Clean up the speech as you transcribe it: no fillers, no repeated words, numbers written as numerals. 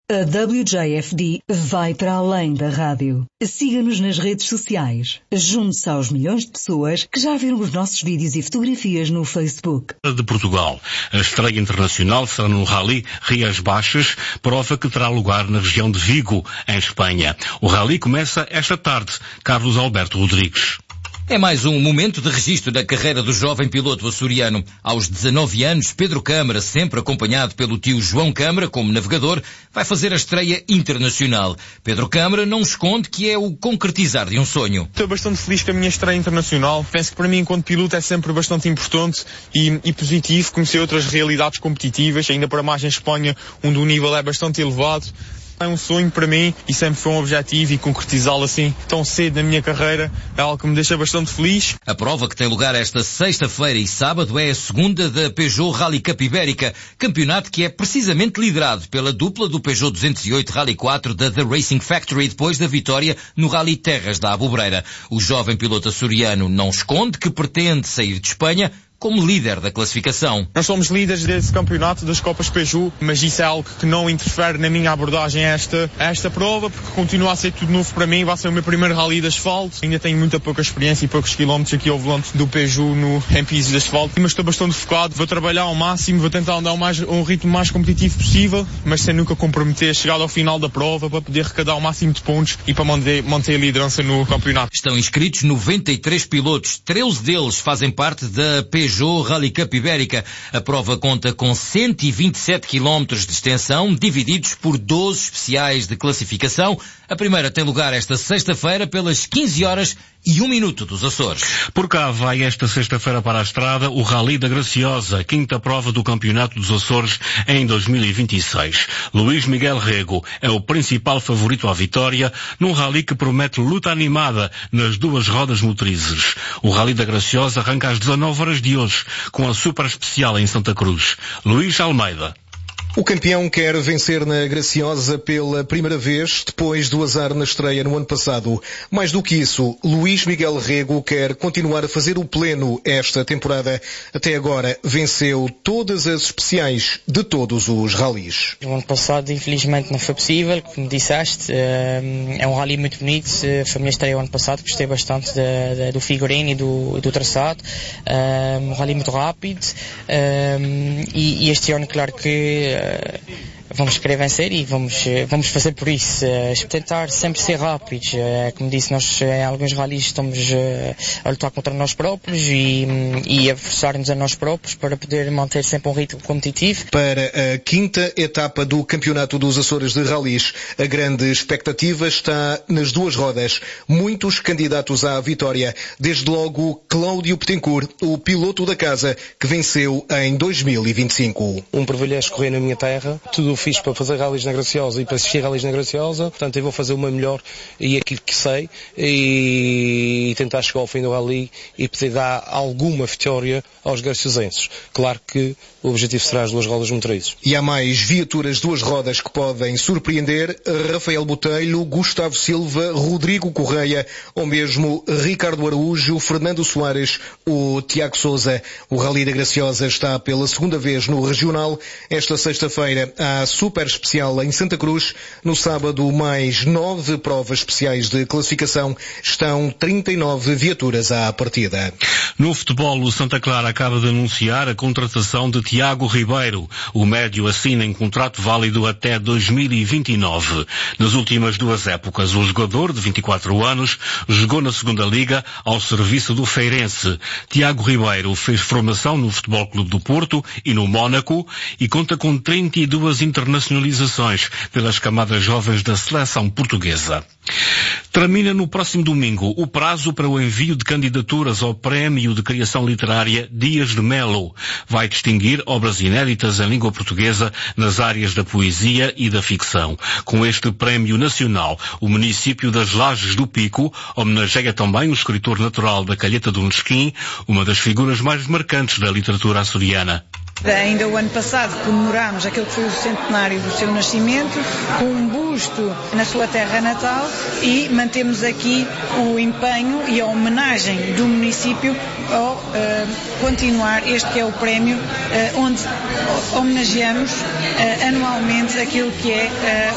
A WJFD vai para além da rádio. Siga-nos nas redes sociais. Junte-se aos milhões de pessoas que já viram os nossos vídeos e fotografias no Facebook. De Portugal. A estreia internacional será no Rally Rias Baixas, prova que terá lugar na região de Vigo, em Espanha. O Rally começa esta tarde. Carlos Alberto Rodrigues. É mais um momento de registro da carreira do jovem piloto açoriano. Aos 19 anos, Pedro Câmara, sempre acompanhado pelo tio João Câmara como navegador, vai fazer a estreia internacional. Pedro Câmara não esconde que é o concretizar de um sonho. Estou bastante feliz com a minha estreia internacional. Penso que para mim, enquanto piloto, é sempre bastante importante e positivo conhecer outras realidades competitivas, ainda para mais em Espanha, onde o nível é bastante elevado. É um sonho para mim e sempre foi um objetivo, e concretizá-lo assim tão cedo na minha carreira é algo que me deixa bastante feliz. A prova, que tem lugar esta sexta-feira e sábado, é a segunda da Peugeot Rally Cup Ibérica, campeonato que é precisamente liderado pela dupla do Peugeot 208 Rally 4 da The Racing Factory, depois da vitória no Rally Terras da Abobreira. O jovem piloto açoriano não esconde que pretende sair de Espanha como líder da classificação. Nós somos líderes desse campeonato das Copas Peugeot, mas isso é algo que não interfere na minha abordagem a esta prova, porque continua a ser tudo novo para mim. Vai ser o meu primeiro rally de asfalto. Ainda tenho muita pouca experiência e poucos quilómetros aqui ao volante do Peugeot em piso de asfalto, mas estou bastante focado. Vou trabalhar ao máximo, vou tentar andar um ritmo mais competitivo possível, mas sem nunca comprometer a chegar ao final da prova para poder arrecadar o máximo de pontos e para manter a liderança no campeonato. Estão inscritos 93 pilotos, 13 deles fazem parte da Peugeot Rally Cup Ibérica. A prova conta com 127 km de extensão, divididos por 12 especiais de classificação. A primeira tem lugar esta sexta-feira pelas 15h01 dos Açores. Por cá vai esta sexta-feira para a estrada o Rally da Graciosa, quinta prova do Campeonato dos Açores em 2026. Luís Miguel Rego é o principal favorito à vitória, num rally que promete luta animada nas duas rodas motrizes. O Rally da Graciosa arranca às 19h de hoje, com a super especial em Santa Cruz. Luís Almeida. O campeão quer vencer na Graciosa pela primeira vez, depois do azar na estreia no ano passado. Mais do que isso, Luís Miguel Rego quer continuar a fazer o pleno esta temporada. Até agora venceu todas as especiais de todos os rallies. O ano passado, infelizmente, não foi possível, como disseste. É um rally muito bonito. Foi a minha estreia o ano passado, gostei bastante do figurino e do traçado. Um rally muito rápido. E este ano, claro que vamos querer vencer e vamos fazer por isso. Tentar sempre ser rápidos. Como disse, nós em alguns rallies estamos a lutar contra nós próprios e a forçar-nos a nós próprios para poder manter sempre um ritmo competitivo. Para a quinta etapa do Campeonato dos Açores de Rallies, a grande expectativa está nas duas rodas. Muitos candidatos à vitória. Desde logo Cláudio Betancourt, o piloto da casa, que venceu em 2025. Um privilégio correr na minha terra. Tudo fiz para fazer rallies na Graciosa e para assistir rallies na Graciosa, portanto eu vou fazer o meu melhor e aquilo que sei e tentar chegar ao fim do rally e poder dar alguma vitória aos graciosenses. Claro que o objetivo será as duas rodas motrizes. E há mais viaturas duas rodas que podem surpreender: Rafael Botelho, Gustavo Silva, Rodrigo Correia ou mesmo Ricardo Araújo, Fernando Soares ou Tiago Sousa. O Rally da Graciosa está pela segunda vez no regional. Esta sexta-feira há super especial em Santa Cruz. No sábado, mais 9 provas especiais de classificação. Estão 39 viaturas à partida. No futebol, o Santa Clara acaba de anunciar a contratação de Tiago Ribeiro. O médio assina em contrato válido até 2029. Nas últimas duas épocas, o jogador de 24 anos jogou na segunda liga ao serviço do Feirense. Tiago Ribeiro fez formação no Futebol Clube do Porto e no Mónaco e conta com 32 internacionalizações pelas camadas jovens da seleção portuguesa. Termina no próximo domingo o prazo para o envio de candidaturas ao Prémio de Criação Literária Dias de Melo. Vai distinguir obras inéditas em língua portuguesa nas áreas da poesia e da ficção. Com este prémio nacional, o município das Lajes do Pico homenageia também o escritor natural da Calheta do Nesquim, uma das figuras mais marcantes da literatura açoriana. Ainda o ano passado comemorámos aquele que foi o centenário do seu nascimento, com um busto na sua terra natal, e mantemos aqui o empenho e a homenagem do município ao continuar este que é o prémio onde homenageamos anualmente aquilo que é